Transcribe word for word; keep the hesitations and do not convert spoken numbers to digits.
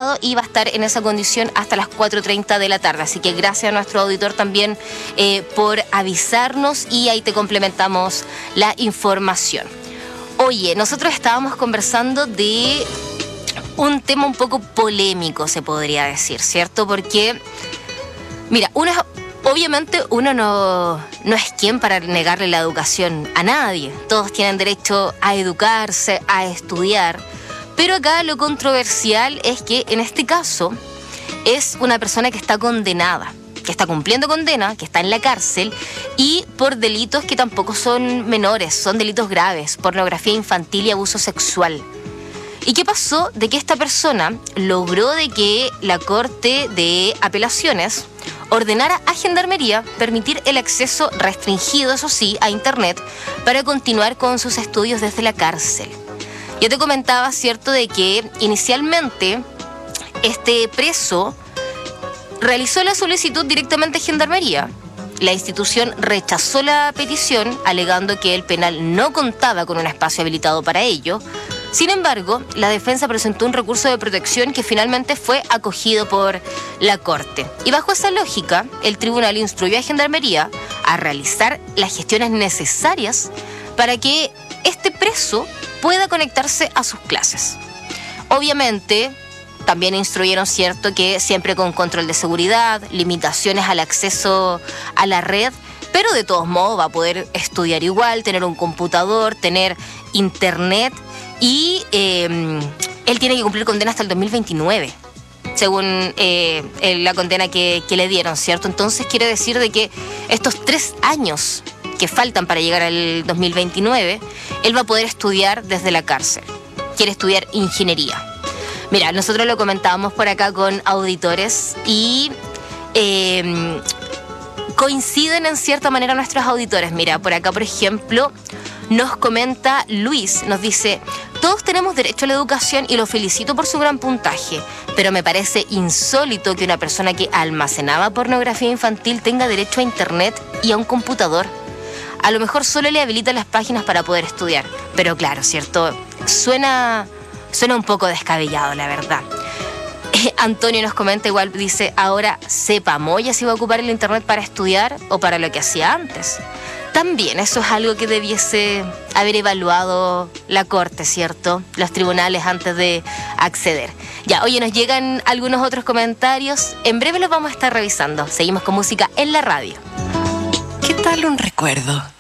habilitado y va a estar en esa condición hasta las cuatro treinta de la tarde. Así que gracias a nuestro auditor también eh, por avisarnos y ahí te complementamos la información. Oye, nosotros estábamos conversando de un tema un poco polémico, se podría decir, ¿cierto? Porque, mira, uno es... Obviamente uno no, no es quien para negarle la educación a nadie. Todos tienen derecho a educarse, a estudiar. Pero acá lo controversial es que en este caso es una persona que está condenada, que está cumpliendo condena, que está en la cárcel y por delitos que tampoco son menores, son delitos graves, pornografía infantil y abuso sexual. ¿Y qué pasó? De que esta persona logró de que la Corte de Apelaciones ordenara a Gendarmería permitir el acceso restringido, eso sí, a Internet para continuar con sus estudios desde la cárcel. Yo te comentaba, ¿cierto?, de que inicialmente este preso realizó la solicitud directamente a Gendarmería. La institución rechazó la petición, alegando que el penal no contaba con un espacio habilitado para ello. Sin embargo, la defensa presentó un recurso de protección que finalmente fue acogido por la Corte. Y bajo esa lógica, el tribunal instruyó a Gendarmería a realizar las gestiones necesarias para que este preso pueda conectarse a sus clases. Obviamente, también instruyeron, cierto, que siempre con control de seguridad, limitaciones al acceso a la red, pero de todos modos va a poder estudiar igual, tener un computador, tener internet. Y eh, él tiene que cumplir condena hasta el dos mil veintinueve, según eh, la condena que, que le dieron, ¿cierto? Entonces quiere decir de que estos tres años que faltan para llegar al dos mil veintinueve, él va a poder estudiar desde la cárcel. Quiere estudiar ingeniería. Mira, nosotros lo comentábamos por acá con auditores y eh, coinciden en cierta manera nuestros auditores. Mira, por acá, por ejemplo, nos comenta Luis, nos dice: todos tenemos derecho a la educación y lo felicito por su gran puntaje, pero me parece insólito que una persona que almacenaba pornografía infantil tenga derecho a internet y a un computador. A lo mejor solo le habilitan las páginas para poder estudiar, pero claro, ¿cierto? Suena, suena un poco descabellado, la verdad. Eh, Antonio nos comenta igual, dice: ahora sepa Moya si va a ocupar el internet para estudiar o para lo que hacía antes. También eso es algo que debiese haber evaluado la Corte, ¿cierto? Los tribunales antes de acceder. Ya, oye, nos llegan algunos otros comentarios. En breve los vamos a estar revisando. Seguimos con música en la radio. ¿Qué tal un recuerdo?